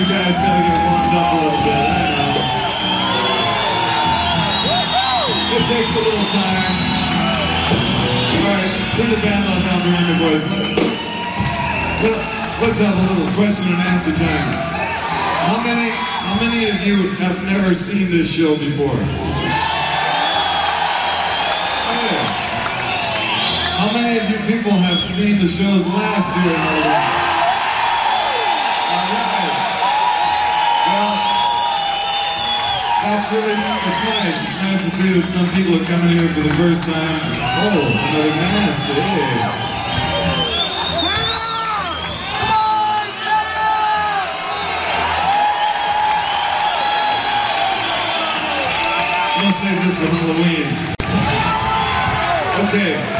You guys gotta get warmed up a little bit, I know. It takes a little time. Alright, bring the band on down behind me, boys. Let's have a little question and answer time. How many of you have never seen this show before? Yeah. How many of you people have seen the shows last year? Alright. Well, that's really, it's nice. It's nice to see that some people are coming here for the first time. Oh, another mask, hey. I'll save this for Halloween. Okay.